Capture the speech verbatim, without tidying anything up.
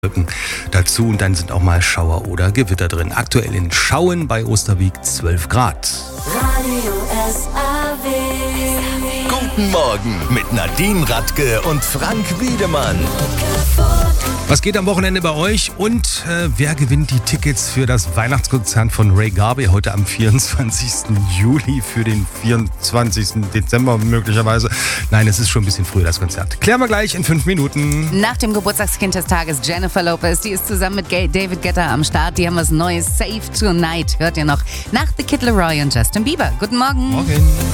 dazu und dann sind auch mal Schauer oder Gewitter drin. Aktuell in Schauen bei Osterwieck zwölf Grad. Radio S A W. Guten Morgen mit Nadine Radke und Frank Wiedemann. Was geht am Wochenende bei euch und äh, wer gewinnt die Tickets für das Weihnachtskonzert von Ray Garvey heute am vierundzwanzigsten Juli für den vierundzwanzigsten Dezember möglicherweise? Nein, es ist schon ein bisschen früher das Konzert. Klären wir gleich in fünf Minuten. Nach dem Geburtstagskind des Tages Jennifer Lopez, die ist zusammen mit David Guetta am Start. Die haben was Neues, Save Tonight, hört ihr noch nach The Kid Laroi und Justin Bieber. Guten Morgen. Morgen.